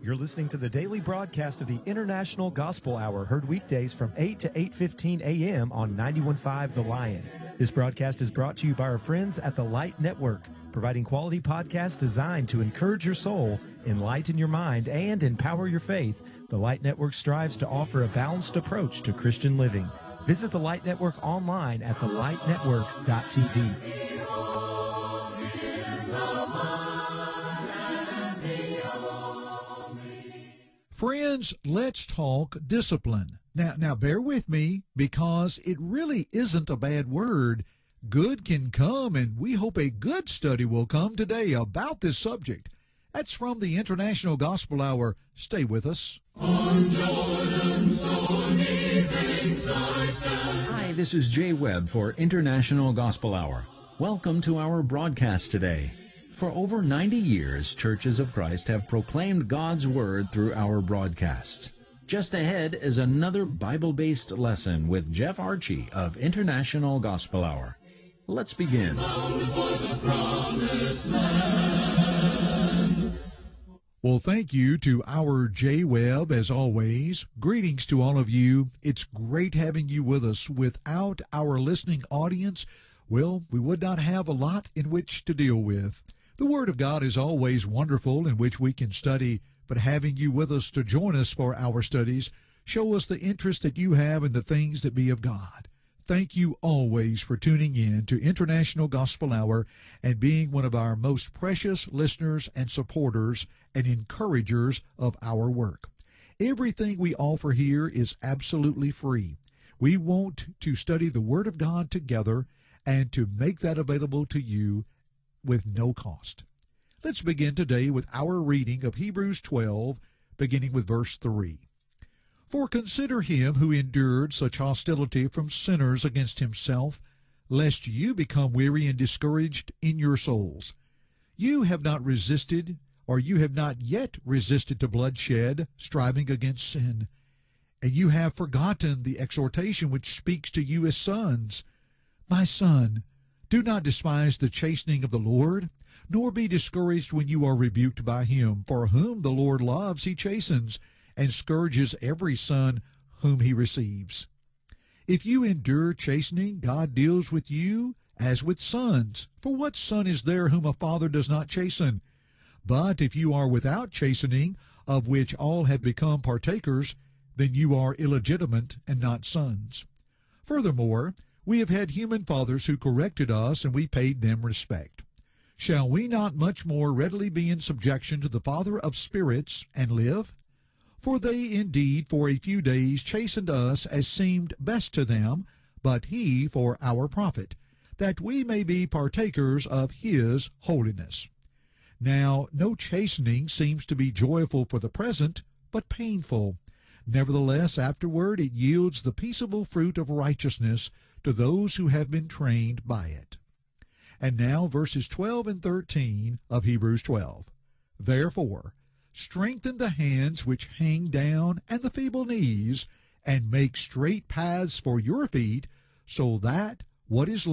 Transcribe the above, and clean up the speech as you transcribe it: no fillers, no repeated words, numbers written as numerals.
You're listening to the daily broadcast of the International Gospel Hour, heard weekdays from 8 to 8:15 a.m. on 91.5 The Lion. This broadcast is brought to you by our friends at the Light Network, providing quality podcasts designed to encourage your soul, enlighten your mind, and empower your faith. The Light Network strives to offer a balanced approach to Christian living. Visit the Light Network online at thelightnetwork.tv. Friends, let's talk discipline. Now bear with me, because it really isn't a bad word. Good can come, and we hope a good study will come today about this subject. That's from the International Gospel Hour. Stay with us. On Jordan's stony banks I stand. Hi, this is Jay Webb for International Gospel Hour. Welcome to our broadcast today. For over 90 years, Churches of Christ have proclaimed God's Word through our broadcasts. Just ahead is another Bible-based lesson with Jeff Archie of International Gospel Hour. Let's begin. Bound for the promised land. Well, thank you to our Jay Webb, as always. Greetings to all of you. It's great having you with us. Without our listening audience, well, we would not have a lot in which to deal with. The Word of God is always wonderful, in which we can study, but having you with us to join us for our studies show us the interest that you have in the things that be of God. Thank you always for tuning in to International Gospel Hour and being one of our most precious listeners and supporters and encouragers of our work. Everything we offer here is absolutely free. We want to study the Word of God together and to make that available to you with no cost. Let's begin today with our reading of Hebrews 12, beginning with verse 3. For consider him who endured such hostility from sinners against himself, lest you become weary and discouraged in your souls. You have not resisted, or you have not yet resisted to bloodshed, striving against sin. And you have forgotten the exhortation which speaks to you as sons. My son, do not despise the chastening of the Lord, nor be discouraged when you are rebuked by him. For whom the Lord loves he chastens, and scourges every son whom he receives. If you endure chastening, God deals with you as with sons. For what son is there whom a father does not chasten? But if you are without chastening, of which all have become partakers, then you are illegitimate and not sons. Furthermore, we have had human fathers who corrected us, and we paid them respect. Shall we not much more readily be in subjection to the Father of spirits and live? For they indeed for a few days chastened us as seemed best to them, but he for our profit, that we may be partakers of his holiness. Now no chastening seems to be joyful for the present, but painful. Nevertheless, afterward it yields the peaceable fruit of righteousness to those who have been trained by it. And now verses 12 and 13 of Hebrews 12. Therefore, strengthen the hands which hang down and the feeble knees, and make straight paths for your feet, so that what is